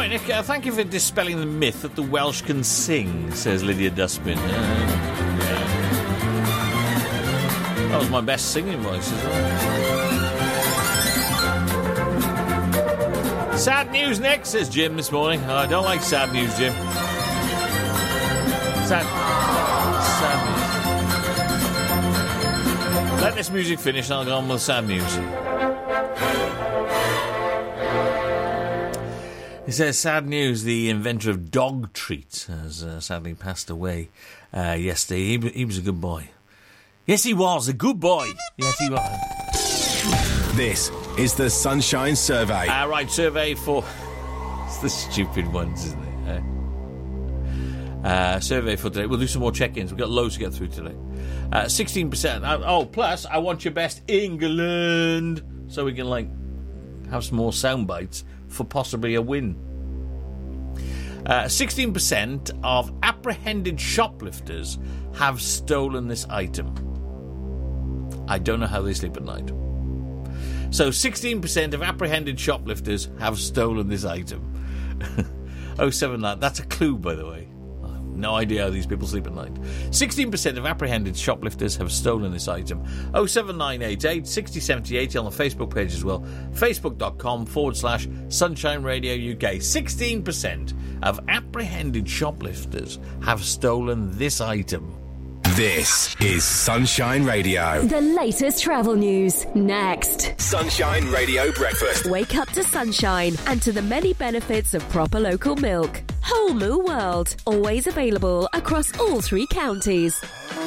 right, Nick, thank you for dispelling the myth that the Welsh can sing, says Lydia Dustbin. That was my best singing voice as well. Sad news, Nick, says Jim this morning. I don't like sad news, Jim. Sad news. Let this music finish and I'll go on with sad news. He says, sad news, the inventor of dog treats has sadly passed away yesterday. He was a good boy. Yes, he was, a good boy. Yes, he was. This is the Sunshine Survey. Right, survey for... It's the stupid ones, isn't it? Survey for today. We'll do some more check-ins. We've got loads to get through today. 16%. Plus, I want your best England. So we can, have some more sound bites for possibly a win. 16% of apprehended shoplifters have stolen this item. I don't know how they sleep at night. So 16% of apprehended shoplifters have stolen this item. 079, that's a clue, by the way. I have no idea how these people sleep at night. 16% of apprehended shoplifters have stolen this item. 07988 607080 on the Facebook page as well. Facebook.com/Sunshine Radio UK. 16% of apprehended shoplifters have stolen this item. This is Sunshine Radio. The latest travel news, next. Sunshine Radio Breakfast. Wake up to sunshine and to the many benefits of proper local milk. Whole Moo World, always available across all 3 counties.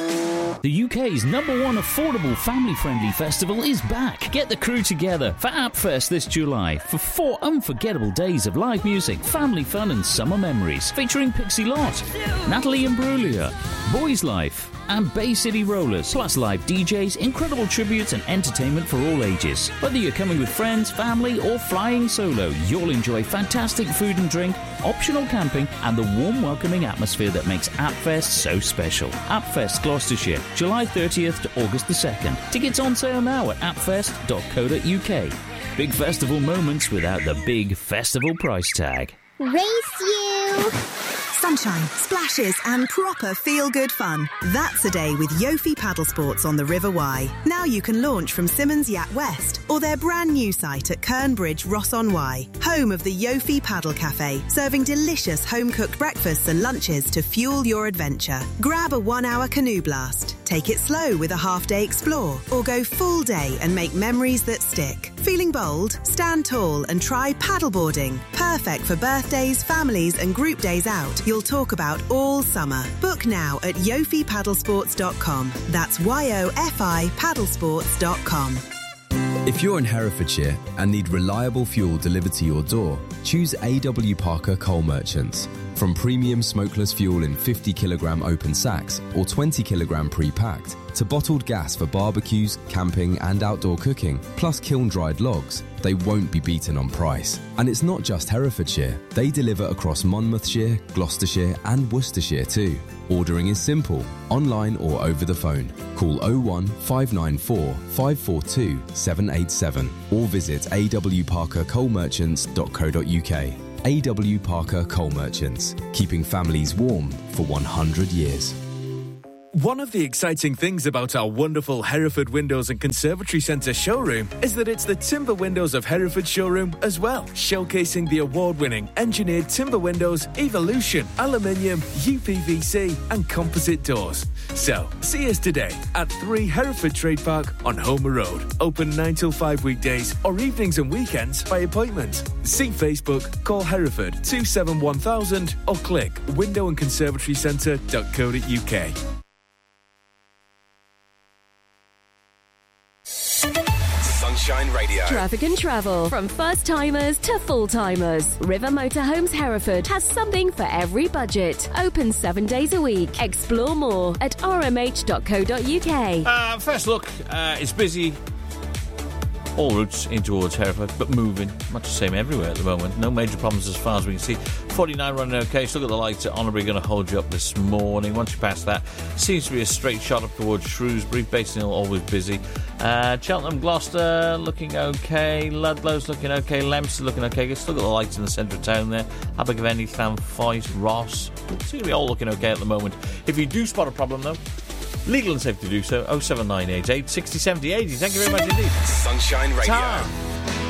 The UK's #1 affordable family-friendly festival is back. Get the crew together for AppFest this July for 4 unforgettable days of live music, family fun and summer memories. Featuring Pixie Lott, Natalie Imbruglia, Boys Life and Bay City Rollers. Plus live DJs, incredible tributes and entertainment for all ages. Whether you're coming with friends, family or flying solo, you'll enjoy fantastic food and drink, optional camping and the warm welcoming atmosphere that makes AppFest so special. AppFest Gloucestershire, July 30th to August the 2nd. Tickets on sale now at appfest.co.uk. Big festival moments without the big festival price tag. Race you! Sunshine, splashes and proper feel-good fun. That's a day with Yofi Paddle Sports on the River Wye. Now you can launch from Simmons Yacht West or their brand new site at Kernbridge, Ross-on-Wye, home of the Yofi Paddle Cafe, serving delicious home-cooked breakfasts and lunches to fuel your adventure. Grab a 1-hour canoe blast, take it slow with a half-day explore, or go full day and make memories that stick. Feeling bold? Stand tall and try paddleboarding. Perfect for birthdays, families and group days out. You'll talk about all summer. Book now at yofipaddlesports.com. That's YOFI paddlesports.com. If you're in Herefordshire and need reliable fuel delivered to your door, choose AW Parker Coal Merchants. From premium smokeless fuel in 50kg open sacks or 20kg pre-packed, to bottled gas for barbecues, camping and outdoor cooking, plus kiln-dried logs, they won't be beaten on price. And it's not just Herefordshire. They deliver across Monmouthshire, Gloucestershire and Worcestershire too. Ordering is simple, online or over the phone. Call 01 594 542 787 or visit awparkercoalmerchants.co.uk. AW Parker Coal Merchants, keeping families warm for 100 years. One of the exciting things about our wonderful Hereford Windows and Conservatory Centre showroom is that it's the Timber Windows of Hereford showroom as well, showcasing the award-winning engineered timber windows, Evolution, aluminium, UPVC and composite doors. So, see us today at 3 Hereford Trade Park on Homer Road. Open 9 till 5 weekdays or evenings and weekends by appointment. See Facebook, call Hereford 271,000 or click windowandconservatorycentre.co.uk. Sunshine Radio. Traffic and travel, from first-timers to full-timers. River Motorhomes Hereford has something for every budget. Open 7 days a week. Explore more at rmh.co.uk. First look, it's busy All routes in towards Hereford, but moving. Much the same everywhere at the moment. No major problems as far as we can see. 49 running okay. So look at the lights at Honorbury, going to hold you up this morning. Once you pass that, seems to be a straight shot up towards Shrewsbury. Basin Hill always busy. Cheltenham, Gloucester looking okay. Ludlow's looking okay. Leominster looking okay. Just look at the lights in the centre of town there. Abergavenny, Llanffoes, Ross. Seem to be all looking okay at the moment. If you do spot a problem though, legal and safe to do so. 07988 60 70 80. Thank you very much indeed. Sunshine Radio. Time.